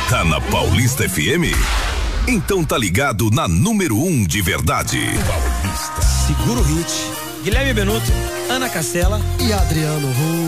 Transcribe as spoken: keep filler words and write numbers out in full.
Tá na Paulista F M? Então tá ligado na número um de verdade. Paulista. Segura o hit. Guilherme Benuto, Ana Castela e Adriano Ruas.